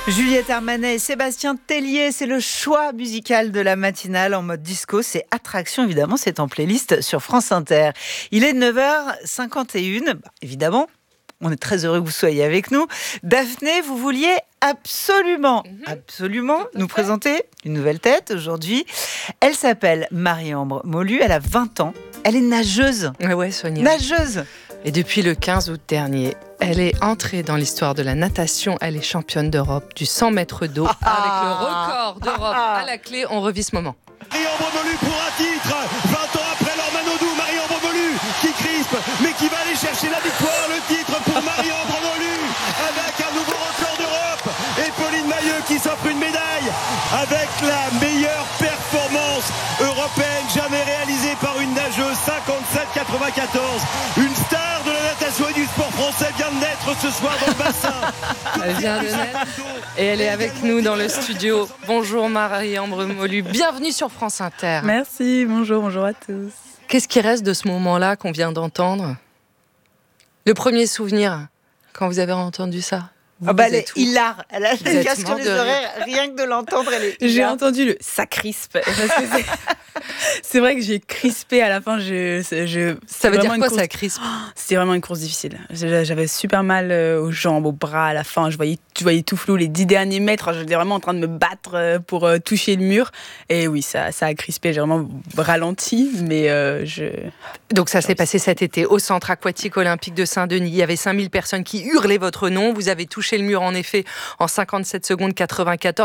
Juliette Armanet et Sébastien Tellier, c'est le choix musical de la matinale en mode disco. C'est Attraction, évidemment, c'est en playlist sur France Inter. Il est 9h51, évidemment. On est très heureux que vous soyez avec nous. Daphné, vous vouliez absolument nous présenter une nouvelle tête aujourd'hui. Elle s'appelle Marie-Ambre Molu, elle a 20 ans. Elle est nageuse. Ouais, Sonia. Nageuse. Et depuis le 15 août dernier, elle est entrée dans l'histoire de la natation. Elle est championne d'Europe du 100 mètres d'eau. Avec le record d'Europe à la clé, on revit ce moment. Marie-Ambre Molu pour un titre, 20 ans après Laure Manodou, Marie-Ambre Molu qui crispe, mais qui va aller chercher la victoire, le titre pour Marie-Ambre Molu, avec un nouveau record d'Europe, et Pauline Mailleux qui s'offre une médaille, avec la meilleure performance européenne jamais réalisée par une nageuse, 57,94. Une star de la natation et du sport français vient de naître ce soir dans le bassin. Elle vient de naître et elle est avec nous dans le studio. Bonjour Marie-Ambre Molu, bienvenue sur France Inter. Merci, bonjour à tous. Qu'est-ce qui reste de ce moment-là qu'on vient d'entendre ? Le premier souvenir, quand vous avez entendu ça ? Elle est hilar. Elle a le casque sur les oreilles, rien que de l'entendre, elle est hilar. J'ai entendu le « ça crispe ». C'est vrai que j'ai crispé à la fin. Ça veut dire quoi, ça crispe ? C'était vraiment une course difficile. J'avais super mal aux jambes, aux bras à la fin. Je voyais tout flou les 10 derniers mètres. J'étais vraiment en train de me battre pour toucher le mur. Et oui, ça a crispé. J'ai vraiment ralenti, mais Donc ça s'est passé cet été au Centre aquatique olympique de Saint-Denis. Il y avait 5000 personnes qui hurlaient votre nom. Vous avez touché le mur, en effet, en 57 secondes 94.